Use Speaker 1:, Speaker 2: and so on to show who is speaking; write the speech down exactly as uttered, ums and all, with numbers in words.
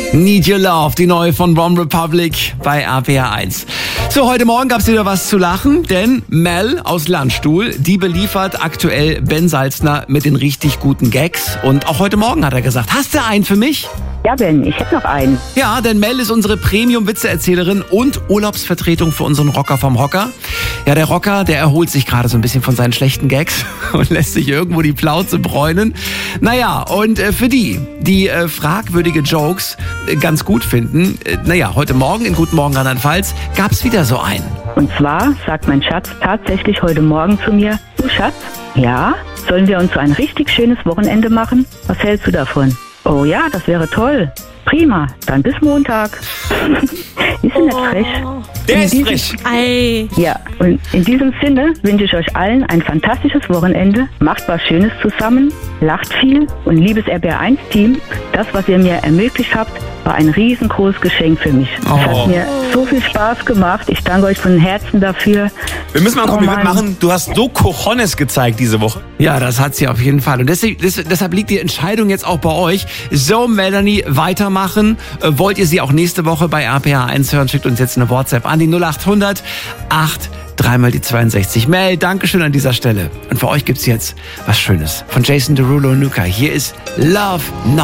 Speaker 1: Need Your Love, die neue von One Republic bei R P R eins. So, heute Morgen gab's wieder was zu lachen, denn Mel aus Landstuhl, die beliefert aktuell Ben Salzner mit den richtig guten Gags. Und auch heute Morgen hat er gesagt, hast du einen für mich?
Speaker 2: Ja, Ben, ich hätte noch einen.
Speaker 1: Ja, denn Mel ist unsere Premium-Witzeerzählerin und Urlaubsvertretung für unseren Rocker vom Hocker. Ja, der Rocker, der erholt sich gerade so ein bisschen von seinen schlechten Gags und lässt sich irgendwo die Plauze bräunen. Naja, und äh, für die, die äh, fragwürdige Jokes äh, ganz gut finden, äh, naja, heute Morgen in Guten Morgen Rheinland-Pfalz gab's wieder so einen.
Speaker 2: Und zwar sagt mein Schatz tatsächlich heute Morgen zu mir, du Schatz, ja, sollen wir uns so ein richtig schönes Wochenende machen? Was hältst du davon? Oh ja, das wäre toll. Prima, dann bis Montag. Ist ja nicht frech.
Speaker 1: Der ist frech.
Speaker 3: Ei.
Speaker 2: Ja, und in diesem Sinne wünsche ich euch allen ein fantastisches Wochenende. Macht was Schönes zusammen, lacht viel und liebes R P R eins Team, das, was ihr mir ermöglicht habt, war ein riesengroßes Geschenk für mich. Es
Speaker 1: Oh.
Speaker 2: hat mir so viel Spaß gemacht. Ich danke euch von Herzen dafür.
Speaker 4: Wir müssen mal ein
Speaker 2: Oh
Speaker 4: Kompliment
Speaker 2: Mann.
Speaker 4: machen. Du hast so Cojones gezeigt diese Woche.
Speaker 1: Ja, das hat sie auf jeden Fall. Und deswegen, des- deshalb liegt die Entscheidung jetzt auch bei euch. So, Melanie, weitermachen. Äh, wollt ihr sie auch nächste Woche bei R P R eins hören? Schickt uns jetzt eine WhatsApp an die null acht hundert acht dreimal die zweiundsechzig. Mel, Dankeschön an dieser Stelle. Und für euch gibt's jetzt was Schönes von Jason Derulo und Luca. Hier ist Love Not